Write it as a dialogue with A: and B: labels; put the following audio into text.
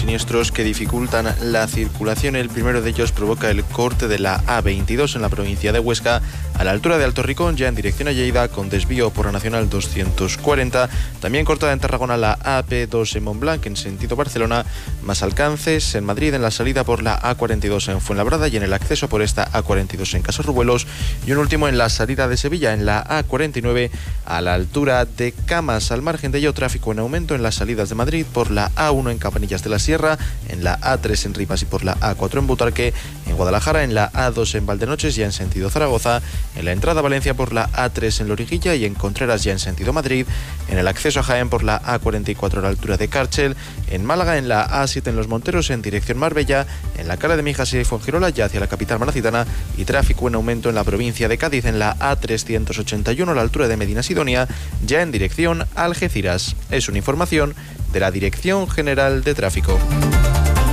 A: siniestros que dificultan la circulación. El primero de ellos provoca el corte de la A22 en la provincia de Huesca, a la altura de Alto Ricón, ya en dirección a Lleida, con desvío por la Nacional 240. También cortada en Tarragona la AP2 en Montblanc, en sentido Barcelona, más alcances en Madrid en la salida por la A42 en Fuenlabrada y en el acceso por esta A42 en Casarrubuelos. Y un último en la salida de Sevilla, en la A49, a la altura de Camas. Al margen de ello, tráfico en aumento en las salidas de Madrid por la A1 en Campanillas de la Sierra, en la A3 en Rivas y por la A4 en Butarque, en Guadalajara, en la A2 en Valdenoches ya en sentido Zaragoza, en la entrada a Valencia por la A3 en Loriguilla y en Contreras ya en sentido Madrid, en el acceso a Jaén por la A44 a la altura de Cárchel, en Málaga en la A7 en Los Monteros en dirección Marbella, en la Cala de Mijas y Fuengirola ya hacia la capital malacitana, y tráfico en aumento en la provincia de Cádiz en la A381 a la altura de Medina Sidonia ya en dirección Algeciras. Es una información de la Dirección General de Tráfico.